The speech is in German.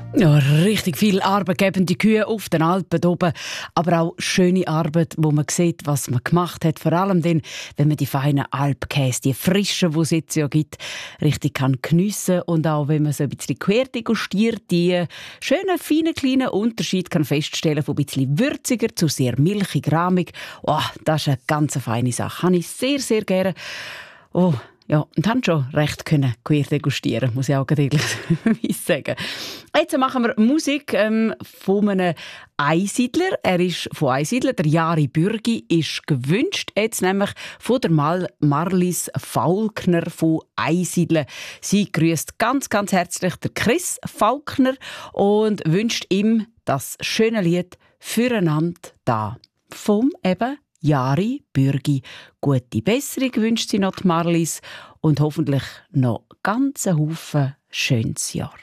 Ja, richtig viel arbeitgebende Kühe auf den Alpen oben, aber auch schöne Arbeit, wo man sieht, was man gemacht hat. Vor allem dann, wenn man die feinen Alpkäse, die frischen, die es jetzt ja gibt, richtig kann geniessen und auch wenn man so ein bisschen quer degustiert, die schönen, feinen, kleinen Unterschied kann feststellen von ein bisschen würziger zu sehr milchig, rahmig. Oh, das ist eine ganz feine Sache. Habe ich sehr, sehr gerne. Oh, ja, und haben schon recht können queer degustieren, muss ich auch ehrlich sagen. Jetzt machen wir Musik von einem Einsiedler. Er ist von Einsiedler, der Jari Bürgi, ist gewünscht. Jetzt nämlich von der Marlies Faulkner von Einsiedler. Sie grüßt ganz, ganz herzlich der Chris Faulkner und wünscht ihm das schöne Lied «Füreinander da» vom eben Jari Bürgi. Gute Besserung wünscht sie noch die Marlies und hoffentlich noch ganz einen Haufen schönes Jahr.